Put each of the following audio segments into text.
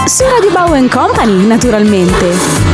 Su Radio Bau Company, naturalmente.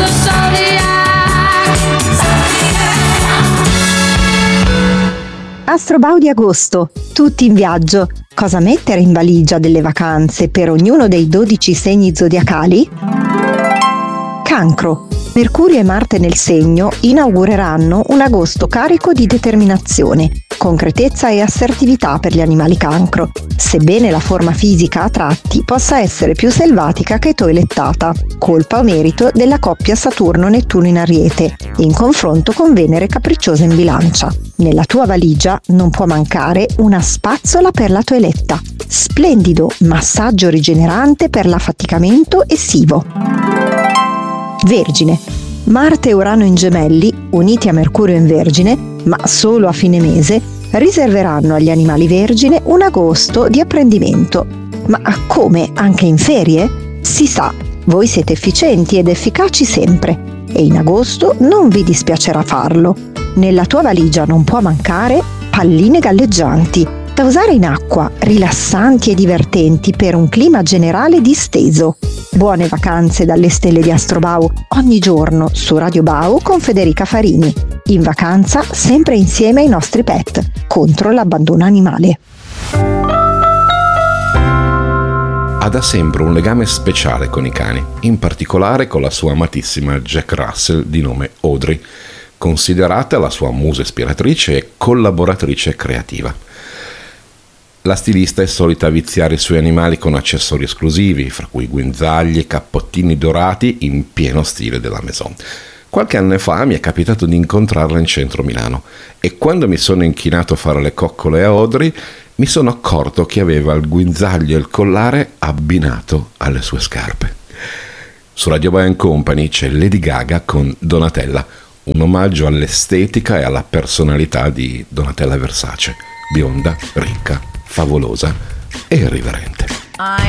Astrobau di agosto, tutti in viaggio. Cosa mettere in valigia delle vacanze per ognuno dei 12 segni zodiacali? Cancro. Mercurio e Marte nel segno inaugureranno un agosto carico di determinazione, concretezza e assertività per gli animali cancro, sebbene la forma fisica a tratti possa essere più selvatica che toelettata, colpa o merito della coppia Saturno-Nettuno in Ariete, in confronto con Venere capricciosa in Bilancia. Nella tua valigia non può mancare una spazzola per la toeletta, splendido massaggio rigenerante per l'affaticamento essivo. Vergine. Marte e Urano in Gemelli, uniti a Mercurio in Vergine, ma solo a fine mese, riserveranno agli animali vergine un agosto di apprendimento. Ma come? Anche in ferie? Si sa, voi siete efficienti ed efficaci sempre e in agosto non vi dispiacerà farlo. Nella tua valigia non può mancare palline galleggianti, da usare in acqua, rilassanti e divertenti per un clima generale disteso. Buone vacanze dalle stelle di Astrobau, ogni giorno su Radio Bau con Federica Farini. In vacanza sempre insieme ai nostri pet, contro l'abbandono animale. Ha da sempre un legame speciale con i cani, in particolare con la sua amatissima Jack Russell di nome Audrey, considerata la sua musa ispiratrice e collaboratrice creativa. La stilista è solita viziare i suoi animali con accessori esclusivi, fra cui guinzagli e cappottini dorati in pieno stile della Maison. Qualche anno fa mi è capitato di incontrarla in centro Milano e quando mi sono inchinato a fare le coccole a Audrey mi sono accorto che aveva il guinzaglio e il collare abbinato alle sue scarpe. Su Radio Bau Company c'è Lady Gaga con Donatella, un omaggio all'estetica e alla personalità di Donatella Versace, bionda, ricca, favolosa e irriverente.